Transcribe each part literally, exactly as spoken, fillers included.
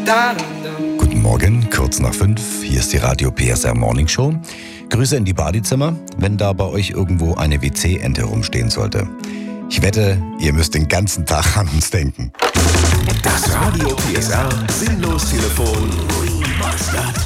Guten Morgen, kurz nach fünf. Hier ist die Radio P S R Morning Show. Grüße in die Badezimmer, wenn da bei euch irgendwo eine W C-Ente rumstehen sollte. Ich wette, ihr müsst den ganzen Tag an uns denken. Das Radio P S R Sinnlos-Telefon Remastered.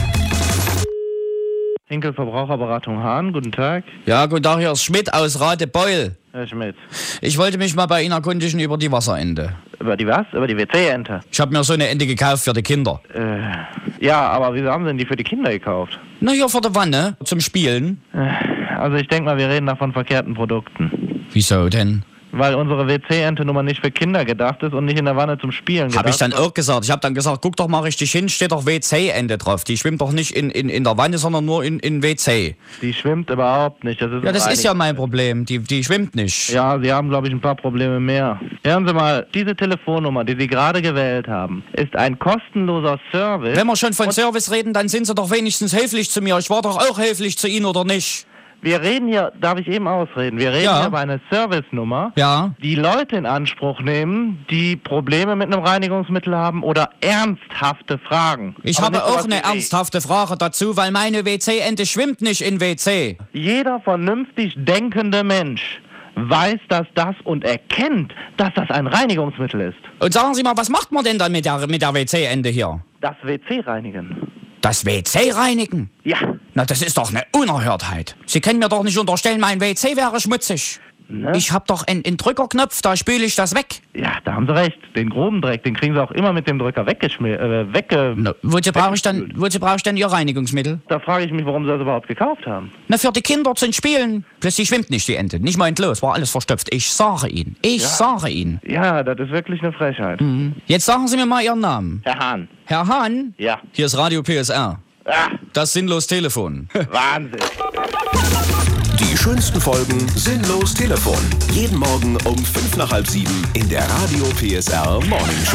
Henkel Verbraucherberatung Hahn, guten Tag. Ja, guten Tag, hier ist Schmidt aus Radebeul. Herr Schmidt. Ich wollte mich mal bei Ihnen erkundigen über die Wasserente. Über die was? Über die W C-Ente? Ich habe mir so eine Ente gekauft für die Kinder. Äh, ja, aber wieso haben Sie denn die für die Kinder gekauft? Na, hier vor der Wanne, zum Spielen. Äh, also ich denke mal, wir reden da von verkehrten Produkten. Wieso denn? Weil unsere W C-Ente nun mal nicht für Kinder gedacht ist und nicht in der Wanne zum Spielen gedacht. Habe ich dann auch gesagt. Ich habe dann gesagt, guck doch mal richtig hin, steht doch W C-Ente drauf. Die schwimmt doch nicht in, in, in der Wanne, sondern nur in, in W C. Die schwimmt überhaupt nicht. Das ist ja, das ist ja mein Problem. Die, die schwimmt nicht. Ja, Sie haben, glaube ich, ein paar Probleme mehr. Hören Sie mal, diese Telefonnummer, die Sie gerade gewählt haben, ist ein kostenloser Service. Wenn wir schon von Service reden, dann sind Sie doch wenigstens höflich zu mir. Ich war doch auch höflich zu Ihnen, oder nicht? Wir reden hier, darf ich eben ausreden, wir reden ja. hier über eine Servicenummer, ja. die Leute in Anspruch nehmen, die Probleme mit einem Reinigungsmittel haben oder ernsthafte Fragen. Ich Aber habe auch eine ernsthafte Frage dazu, weil meine W C-Ente schwimmt nicht in W C. Jeder vernünftig denkende Mensch weiß, dass das und erkennt, dass das ein Reinigungsmittel ist. Und sagen Sie mal, was macht man denn dann mit der, mit der W C-Ente hier? Das W C reinigen. Das W C reinigen? Ja. Na, das ist doch eine Unerhörtheit. Sie können mir doch nicht unterstellen, mein W C wäre schmutzig. Ne? Ich hab doch einen, einen Drückerknopf, da spüle ich das weg. Ja, da haben Sie recht. Den groben Dreck, den kriegen Sie auch immer mit dem Drücker weggeschmiert, äh, wegge... Na, wozu brauche ich dann, wozu brauche ich denn Ihr Reinigungsmittel? Da frage ich mich, warum Sie das überhaupt gekauft haben. Na, für die Kinder zum Spielen. Plötzlich schwimmt nicht die Ente. Nicht mal entlos, war alles verstopft. Ich sage Ihnen, ich ja. sage Ihnen. Ja, das ist wirklich eine Frechheit. Mhm. Jetzt sagen Sie mir mal Ihren Namen. Herr Hahn. Herr Hahn? Ja. Hier ist Radio P S R. Ah. Das Sinnlos-Telefon. Wahnsinn. Die schönsten Folgen Sinnlos Telefon. Jeden Morgen um fünf nach halb sieben in der Radio P S R Morning Show.